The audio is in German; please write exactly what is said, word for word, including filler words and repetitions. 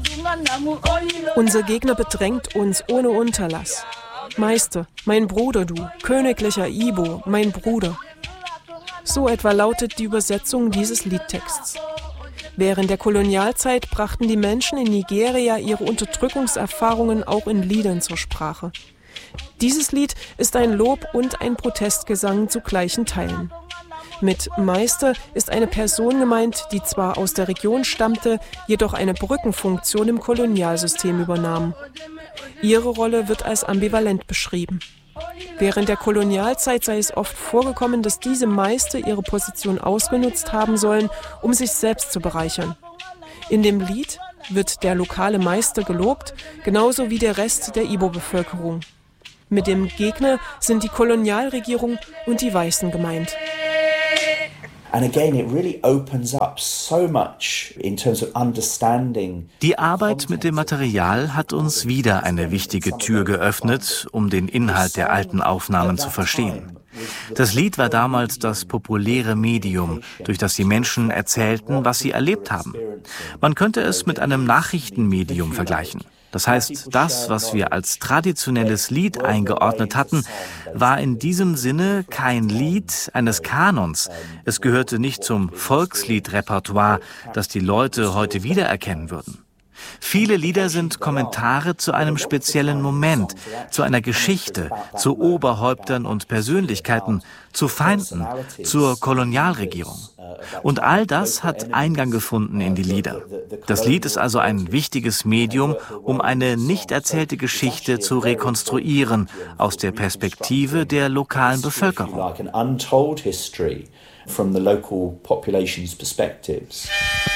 Unser Gegner bedrängt uns ohne Unterlass. Meister, mein Bruder du, königlicher Ibo, mein Bruder. So etwa lautet die Übersetzung dieses Liedtexts. Während der Kolonialzeit brachten die Menschen in Nigeria ihre Unterdrückungserfahrungen auch in Liedern zur Sprache. Dieses Lied ist ein Lob und ein Protestgesang zu gleichen Teilen. Mit Meister ist eine Person gemeint, die zwar aus der Region stammte, jedoch eine Brückenfunktion im Kolonialsystem übernahm. Ihre Rolle wird als ambivalent beschrieben. Während der Kolonialzeit sei es oft vorgekommen, dass diese Meister ihre Position ausgenutzt haben sollen, um sich selbst zu bereichern. In dem Lied wird der lokale Meister gelobt, genauso wie der Rest der Ibo-Bevölkerung. Mit dem Gegner sind die Kolonialregierung und die Weißen gemeint. Die Arbeit mit dem Material hat uns wieder eine wichtige Tür geöffnet, um den Inhalt der alten Aufnahmen zu verstehen. Das Lied war damals das populäre Medium, durch das die Menschen erzählten, was sie erlebt haben. Man könnte es mit einem Nachrichtenmedium vergleichen. Das heißt, das, was wir als traditionelles Lied eingeordnet hatten, war in diesem Sinne kein Lied eines Kanons. Es gehörte nicht zum Volksliedrepertoire, das die Leute heute wiedererkennen würden. Viele Lieder sind Kommentare zu einem speziellen Moment, zu einer Geschichte, zu Oberhäuptern und Persönlichkeiten, zu Feinden, zur Kolonialregierung. Und all das hat Eingang gefunden in die Lieder. Das Lied ist also ein wichtiges Medium, um eine nicht erzählte Geschichte zu rekonstruieren aus der Perspektive der lokalen Bevölkerung. From the local population's perspectives.